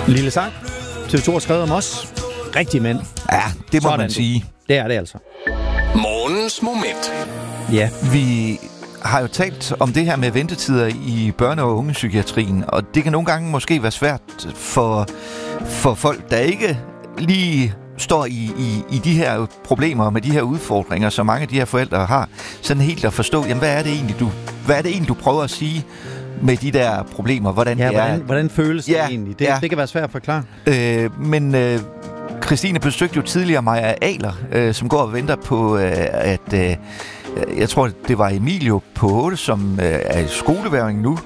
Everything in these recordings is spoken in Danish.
Lille sang. TV2 har skrevet om os. Rigtige mænd. Ja, det må Sådan man sige. Det er det altså. Morgens moment. Ja. Vi har jo talt om det her med ventetider i børne- og ungepsykiatrien, og det kan nogle gange måske være svært for folk, der ikke lige står i de her problemer med de her udfordringer, som mange af de her forældre har, sådan helt at forstå, jamen, hvad er det egentlig, du prøver at sige med de der problemer? Hvordan føles det egentlig? Det kan være svært at forklare. Men Christine besøgte jo tidligere Maja Ahler, som går og venter på, at jeg tror, det var Emilio på 8, som er i skoleværing nu,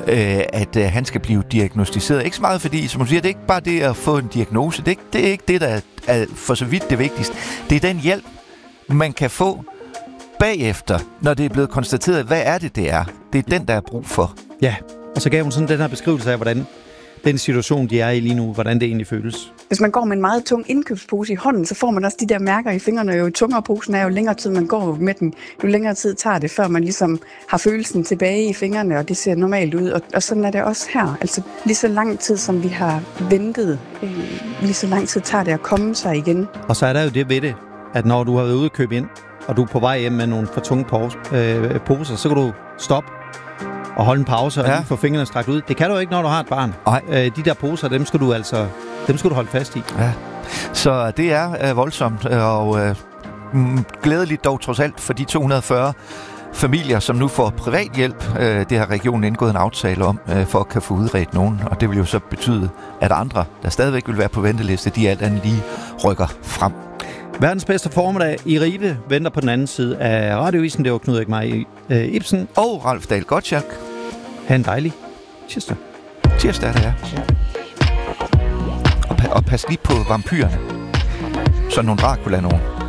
at han skal blive diagnosticeret. Ikke så meget, fordi, som hun siger, det er ikke bare det at få en diagnose. Det er ikke det, der er for så vidt det vigtigste. Det er den hjælp, man kan få bagefter, når det er blevet konstateret, hvad er det er. Det er den, der er brug for. Ja, og så gav hun sådan den her beskrivelse af, hvordan den situation, de er i lige nu, hvordan det egentlig føles. Hvis man går med en meget tung indkøbspose i hånden, så får man også de der mærker i fingrene. Jo tungere posen er, jo længere tid man går med den, jo længere tid tager det, før man ligesom har følelsen tilbage i fingrene, og det ser normalt ud. Og sådan er det også her. Altså lige så lang tid, som vi har ventet, lige så lang tid tager det at komme sig igen. Og så er der jo det ved det, at når du har været ude at købe ind, og du er på vej hjem med nogle for tunge poser, så kan du stoppe og holde en pause og lige få fingrene strakt ud. Det kan du ikke, når du har et barn. De der poser, dem skal du holde fast i. Ja. Så det er voldsomt, og glædeligt dog trods alt for de 240 familier, som nu får privat hjælp. Det har regionen indgået en aftale om, for at kan få udredt nogen, og det vil jo så betyde, at andre, der stadigvæk vil være på venteliste, de alt andet lige rykker frem. Verdens bedste formiddag i Ribe venter på den anden side af radioavisen. Det var Knud Erik Ibsen og Ralf Dahl Gottschalk. Ha' en dejlig tirsdag. Tirsdag er det, ja. Og pas lige på vampyrerne. Sådan nogle Dracula nogen.